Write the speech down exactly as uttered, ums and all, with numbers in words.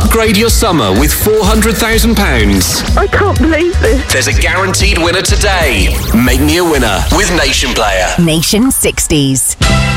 Upgrade your summer with four hundred thousand pounds. I can't believe this. There's a guaranteed winner today. Make me a winner with Nation Player. Nation sixties.